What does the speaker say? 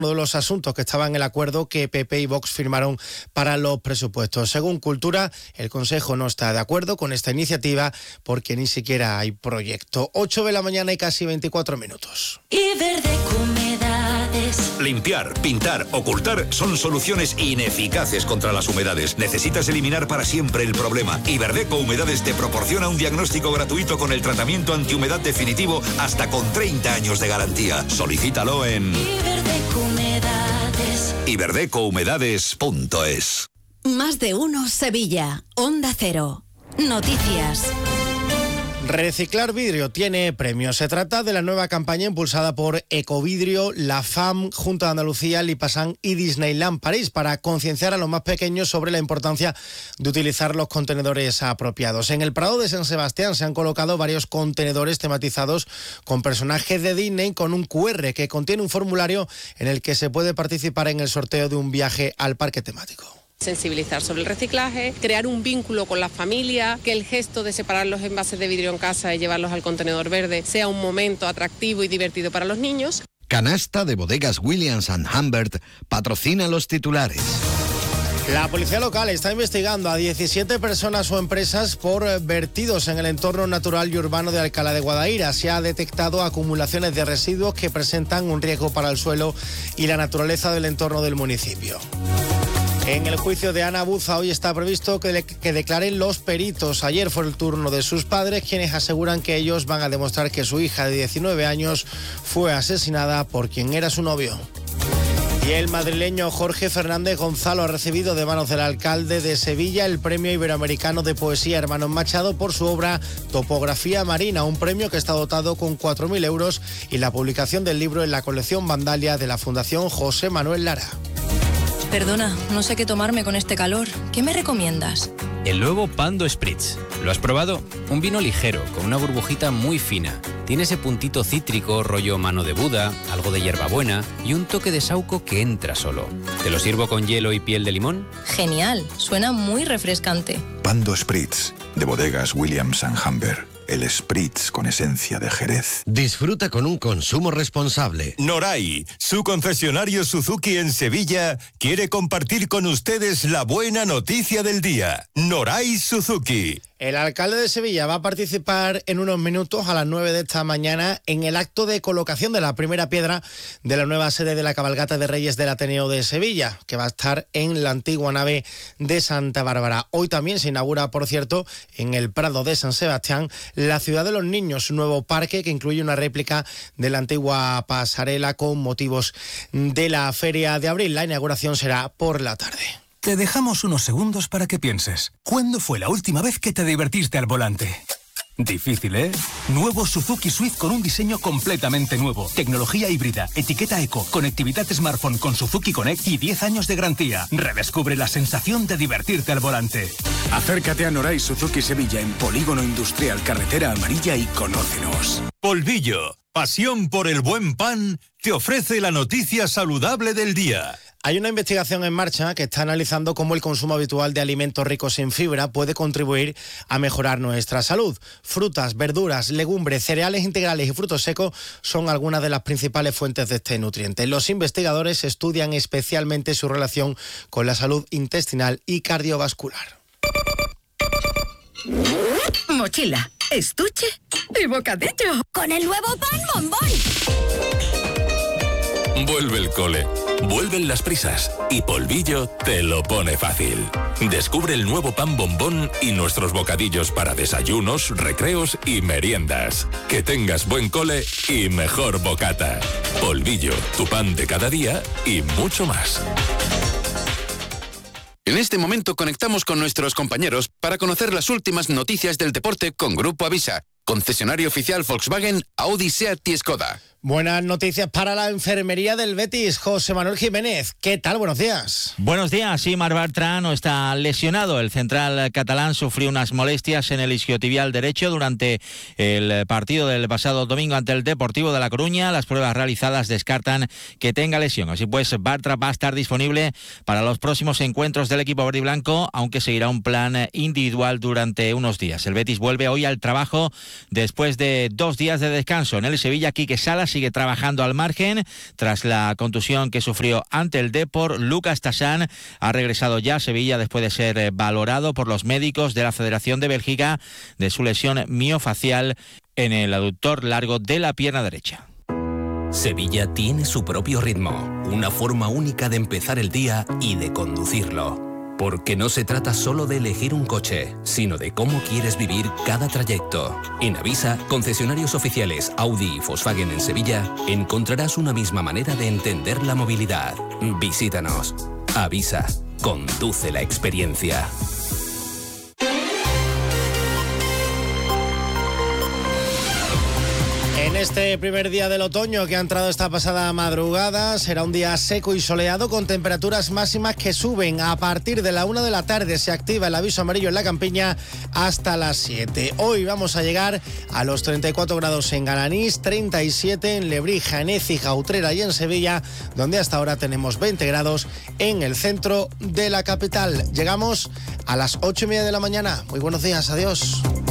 uno de los asuntos que estaba en el acuerdo que PP y Vox firmaron para los presupuestos. Según Cultura, el Consejo no está de acuerdo con esta iniciativa porque ni siquiera hay proyecto. 8 de la mañana y casi 24 minutos. Iberdeco Humedades. Limpiar, pintar, ocultar son soluciones ineficaces contra las humedades. Necesitas eliminar para siempre el problema. Iberdeco Humedades te proporciona un diagnóstico gratuito con el tratamiento antihumedad definitivo hasta con 30 años de garantía. Solicítalo en iberdecohumedades.es. Más de uno Sevilla, Onda Cero. Noticias. Reciclar vidrio tiene premio. Se trata de la nueva campaña impulsada por Ecovidrio, la FAM, Junta de Andalucía, Lipasan y Disneyland París para concienciar a los más pequeños sobre la importancia de utilizar los contenedores apropiados. En el Prado de San Sebastián se han colocado varios contenedores tematizados con personajes de Disney con un QR que contiene un formulario en el que se puede participar en el sorteo de un viaje al parque temático. Sensibilizar sobre el reciclaje, crear un vínculo con la familia, que el gesto de separar los envases de vidrio en casa y llevarlos al contenedor verde sea un momento atractivo y divertido para los niños. Canasta de Bodegas Williams & Humbert patrocina los titulares. La policía local está investigando a 17 personas o empresas por vertidos en el entorno natural y urbano de Alcalá de Guadaira. Se ha detectado acumulaciones de residuos que presentan un riesgo para el suelo y la naturaleza del entorno del municipio. En el juicio de Ana Buza hoy está previsto que declaren los peritos. Ayer fue el turno de sus padres, quienes aseguran que ellos van a demostrar que su hija de 19 años fue asesinada por quien era su novio. Y el madrileño Jorge Fernández Gonzalo ha recibido de manos del alcalde de Sevilla el Premio Iberoamericano de Poesía Hermanos Machado por su obra Topografía Marina, un premio que está dotado con 4.000 euros y la publicación del libro en la colección Vandalia de la Fundación José Manuel Lara. Perdona, no sé qué tomarme con este calor. ¿Qué me recomiendas? El nuevo Pando Spritz. ¿Lo has probado? Un vino ligero, con una burbujita muy fina. Tiene ese puntito cítrico, rollo mano de Buda, algo de hierbabuena y un toque de saúco que entra solo. ¿Te lo sirvo con hielo y piel de limón? Genial, suena muy refrescante. Pando Spritz, de Bodegas Williams & Humbert. El Spritz con esencia de Jerez. Disfruta con un consumo responsable. Noray, su concesionario Suzuki en Sevilla, quiere compartir con ustedes la buena noticia del día. Noray Suzuki. El alcalde de Sevilla va a participar en unos minutos a las 9 de esta mañana en el acto de colocación de la primera piedra de la nueva sede de la Cabalgata de Reyes del Ateneo de Sevilla, que va a estar en la antigua nave de Santa Bárbara. Hoy también se inaugura, por cierto, en el Prado de San Sebastián, la Ciudad de los Niños, un nuevo parque que incluye una réplica de la antigua pasarela con motivos de la Feria de Abril. La inauguración será por la tarde. Te dejamos unos segundos para que pienses. ¿Cuándo fue la última vez que te divertiste al volante? Difícil, ¿eh? Nuevo Suzuki Swift con un diseño completamente nuevo. Tecnología híbrida, etiqueta eco, conectividad smartphone con Suzuki Connect y 10 años de garantía. Redescubre la sensación de divertirte al volante. Acércate a Noray Suzuki Sevilla en Polígono Industrial Carretera Amarilla y conócenos. Polvillo, pasión por el buen pan, te ofrece la noticia saludable del día. Hay una investigación en marcha que está analizando cómo el consumo habitual de alimentos ricos en fibra puede contribuir a mejorar nuestra salud. Frutas, verduras, legumbres, cereales integrales y frutos secos son algunas de las principales fuentes de este nutriente. Los investigadores estudian especialmente su relación con la salud intestinal y cardiovascular. Mochila, estuche y bocadillo. Con el nuevo pan bombón. Vuelve el cole, vuelven las prisas y Polvillo te lo pone fácil. Descubre el nuevo pan bombón y nuestros bocadillos para desayunos, recreos y meriendas. Que tengas buen cole y mejor bocata. Polvillo, tu pan de cada día y mucho más. En este momento conectamos con nuestros compañeros para conocer las últimas noticias del deporte con Grupo Avisa, concesionario oficial Volkswagen, Audi, Seat y Skoda. Buenas noticias para la enfermería del Betis. José Manuel Jiménez, ¿qué tal? Buenos días. Buenos días. Sí, Marc Bartra no está lesionado. El central catalán sufrió unas molestias en el isquiotibial derecho durante el partido del pasado domingo ante el Deportivo de La Coruña. Las pruebas realizadas descartan que tenga lesión. Así pues, Bartra va a estar disponible para los próximos encuentros del equipo verde y blanco, aunque seguirá un plan individual durante unos días. El Betis vuelve hoy al trabajo después de 2 días de descanso. En el Sevilla, Quique Salas sigue trabajando al margen. Tras la contusión que sufrió ante el Depor, Lucas Tassán ha regresado ya a Sevilla después de ser valorado por los médicos de la Federación de Bélgica de su lesión miofacial en el aductor largo de la pierna derecha. Sevilla tiene su propio ritmo, una forma única de empezar el día y de conducirlo. Porque no se trata solo de elegir un coche, sino de cómo quieres vivir cada trayecto. En Avisa, concesionarios oficiales Audi y Volkswagen en Sevilla, encontrarás una misma manera de entender la movilidad. Visítanos. Avisa. Conduce la experiencia. En este primer día del otoño que ha entrado esta pasada madrugada, será un día seco y soleado con temperaturas máximas que suben. A partir de la 1 de la tarde se activa el aviso amarillo en la Campiña hasta las 7. Hoy vamos a llegar a los 34 grados en Galanís, 37 en Lebrija, en Écija, Utrera y en Sevilla, donde hasta ahora tenemos 20 grados en el centro de la capital. Llegamos a las 8:30 de la mañana. Muy buenos días, adiós.